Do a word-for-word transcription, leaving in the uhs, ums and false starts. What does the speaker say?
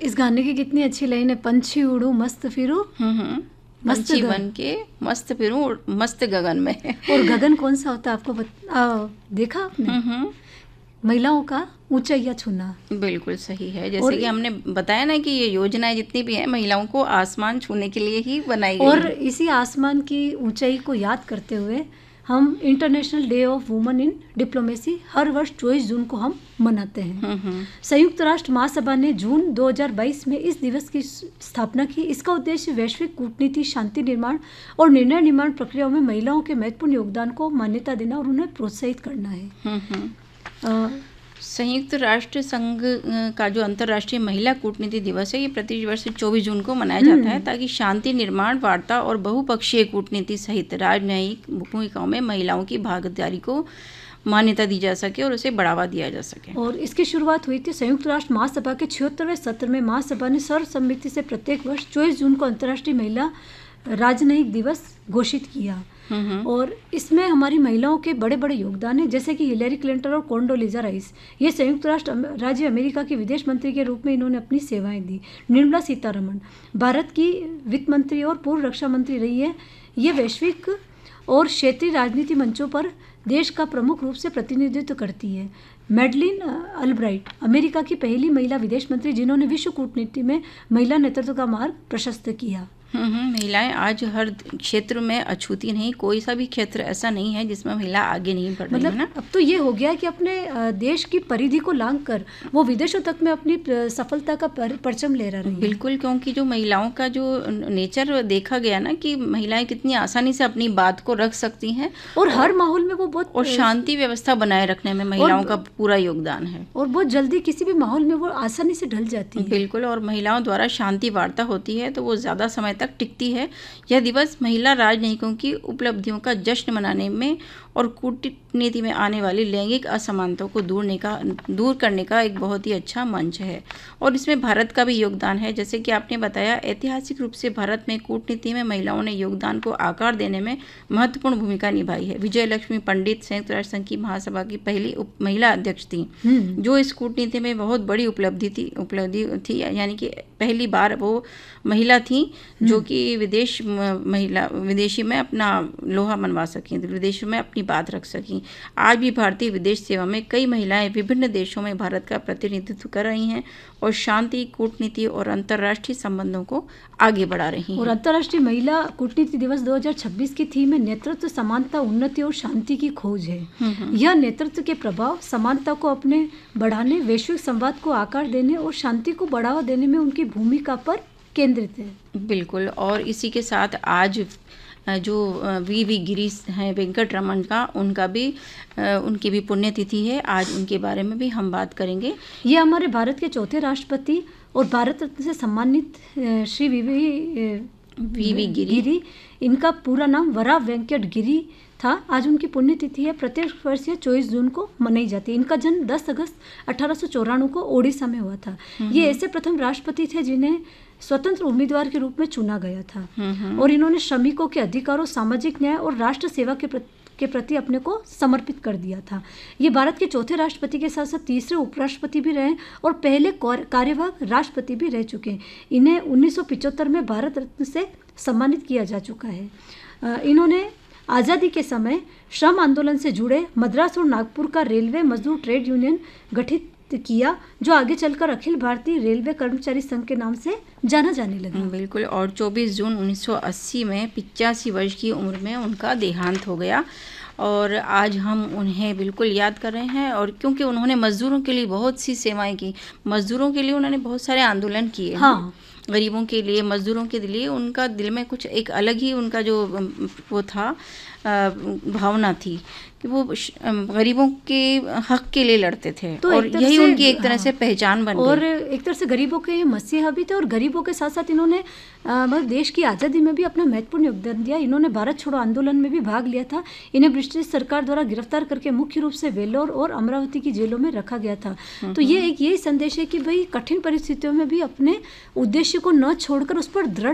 इस गाने की कितनी अच्छी लाइन है, पंछी उड़ू मस्त फिरू, हम्म मस्त पंछी गगन। बन के मस्त फिरूं मस्त गगन में। और गगन कौन सा होता है आपको बत, आ, देखा आपने? हम्म महिलाओं का ऊंचाइयां छूना। बिल्कुल सही है। जैसे और कि हमने बताया ना कि ये योजनाएं जितनी भी हैं महिलाओं को आसमान छूने के लिए ही बनाई गई और है। इसी आसमान की ऊंचाई को याद करते हुए हम international day of women in diplomacy हर वर्ष चौबीस जून को हम मनाते हैं। हम्म हम्म संयुक्त राष्ट्र महासभा ने जून दो हज़ार बाईस में इस दिवस की स्थापना की। इसका उद्देश्य वैश्विक कूटनीति, शांति निर्माण और निर्णय निर्माण प्रक्रियाओं में महिलाओं के महत्वपूर्ण योगदान को मान्यता देना और उन्हें प्रोत्साहित करना है। हम्म हम्म अ, संयुक्त राष्ट्र संघ अ, का जो अंतर्राष्ट्रीय महिला कूटनीति दिवस है ये प्रति वर्ष चौबीस जून को मनाया जाता है ताकि शांति निर्माण, वार्ता और बहुपक्षीय कूटनीति सहित राजनयिक भूमिकाओं में महिलाओं की भागीदारी को मान्यता दी जा सके और उसे बढ़ावा दिया जा सके। और इसकी शुरुआत हुई थी संयुक्त राष्ट्र महासभा के छिहत्तरवें सत्र में। महासभा ने सर्वसम्मति से प्रत्येक वर्ष चौबीस जून को अंतर्राष्ट्रीय महिला राजनयिक दिवस घोषित किया। और इसमें हमारी महिलाओं के बड़े बड़े योगदान हैं, जैसे कि हिलेरी क्लिंटन और कोंडोलीजा राइस, ये संयुक्त राष्ट्र राज्य अमेरिका की विदेश मंत्री के रूप में इन्होंने अपनी सेवाएं दी। निर्मला सीतारमण भारत की वित्त मंत्री और पूर्व रक्षा मंत्री रही है। ये वैश्विक और क्षेत्रीय राजनीति मंचों पर देश का प्रमुख रूप से प्रतिनिधित्व करती है। मैडलिन अल्ब्राइट अमेरिका की पहली महिला विदेश मंत्री जिन्होंने विश्व कूटनीति में महिला नेतृत्व का मार्ग प्रशस्त किया। हम्म महिलाएं आज हर क्षेत्र में अछूती नहीं, कोई सा भी क्षेत्र ऐसा नहीं है जिसमें महिला आगे नहीं बढ़ रही मतलब है ना। अब तो ये हो गया है कि अपने अ, देश की परिधि को लांघ कर वो विदेशों तक में अपनी अ, सफलता का पर, परचम ले रही है। बिल्कुल, क्योंकि जो महिलाओं का जो नेचर देखा गया ना कि महिलाएं कितनी आसानी से अपनी बात को रख सकती हैं और हर माहौल में वो बहुत और शांति व्यवस्था बनाए रखने में महिलाओं का पूरा योगदान है और बहुत जल्दी किसी भी माहौल में वो आसानी से ढल जाती है। बिल्कुल, और महिलाओं द्वारा शांति वार्ता होती है तो वो ज़्यादा समय तक टिकती है। यह दिवस महिला राजनयिकों की उपलब्धियों का जश्न मनाने में और कूटनीति में आने वाली लैंगिक असमानताओं को दूर का दूर करने का एक बहुत ही अच्छा मंच है। और इसमें भारत का भी योगदान है। जैसे कि आपने बताया, ऐतिहासिक रूप से भारत में कूटनीति में महिलाओं ने योगदान को आकार देने में महत्वपूर्ण भूमिका निभाई है। विजय लक्ष्मी पंडित संयुक्त राष्ट्र संघ की महासभा की पहली उप, महिला अध्यक्ष थी, जो इस कूटनीति में बहुत बड़ी उपलब्धि थी उपलब्धि थी यानी कि पहली बार वो महिला थी जो कि विदेश महिला विदेशी में अपना लोहा मनवा सकें, विदेशों में अपनी बात रख सकें। आज भी भारतीय विदेश सेवा में कई महिलाएं विभिन्न देशों में भारत का प्रतिनिधित्व कर रही हैं और शांति, कूटनीति और अंतर्राष्ट्रीय संबंधों को आगे बढ़ा रही हैं। और अंतर्राष्ट्रीय महिला कूटनीति दिवस दो हज़ार छब्बीस की थीम है नेतृत्व, समानता, उन्नति और शांति की खोज है। यह नेतृत्व के प्रभाव, समानता को अपने बढ़ाने, वैश्विक संवाद को आकार देने और शांति को बढ़ावा देने में उनकी भूमिका पर केंद्रित है। बिल्कुल, और इसी के साथ आज जो वी वी गिरी हैं वेंकट रमन का, उनका भी उनकी भी पुण्यतिथि है। आज उनके बारे में भी हम बात करेंगे। ये हमारे भारत के चौथे राष्ट्रपति और भारत रत्न से सम्मानित Shri we we we we गिरी, गिरी इनका पूरा नाम वरा वेंकट गिरी था। आज उनकी पुण्यतिथि है। प्रत्येक वर्ष यह चौबीस जून को मनाई जाती है। इनका जन्म दस अगस्त अठारह सौ चौरानवे को ओडिशा में हुआ था। ये ऐसे प्रथम राष्ट्रपति थे जिन्हें स्वतंत्र उम्मीदवार के रूप में चुना गया था और इन्होंने श्रमिकों के अधिकारों, सामाजिक न्याय और राष्ट्र सेवा के प्रति के प्रति अपने को समर्पित कर दिया था। ये भारत के चौथे राष्ट्रपति के साथ साथ तीसरे उपराष्ट्रपति भी रहे और पहले कार्यवाहक राष्ट्रपति भी रह चुके हैं। इन्हें उन्नीस सौ पिचहत्तर में भारत रत्न से सम्मानित किया जा चुका है। इन्होंने आज़ादी के समय श्रम आंदोलन से जुड़े मद्रास और नागपुर का रेलवे मजदूर ट्रेड यूनियन गठित किया, जो आगे चलकर अखिल भारतीय रेलवे कर्मचारी संघ के नाम से जाना जाने लगा। बिल्कुल, और चौबीस जून उन्नीस सौ अस्सी में पिचासी वर्ष की उम्र में उनका देहांत हो गया और आज हम उन्हें बिल्कुल याद कर रहे हैं। और क्योंकि उन्होंने मजदूरों के लिए बहुत सी सेवाएं की, मजदूरों के लिए उन्होंने बहुत सारे आंदोलन किए। हाँ, गरीबों के लिए, मजदूरों के लिए उनका दिल में कुछ एक अलग ही उनका जो वो था भावना थी कि वो गरीबों के हक के लिए लड़ते थे। तो और यही उनकी एक तरह से पहचान बन गई और एक तरह से गरीबों के मसीहा भी थे। और गरीबों के साथ साथ इन्होंने देश की आज़ादी में भी अपना महत्वपूर्ण योगदान दिया। इन्होंने भारत छोड़ो आंदोलन में भी भाग लिया था। इन्हें ब्रिटिश सरकार द्वारा गिरफ्तार करके मुख्य रूप से वेलोर और अमरावती की जेलों में रखा गया था। तो ये एक यही संदेश है कि भाई कठिन परिस्थितियों में भी अपने उद्देश्य को न छोड़कर उस पर दृढ़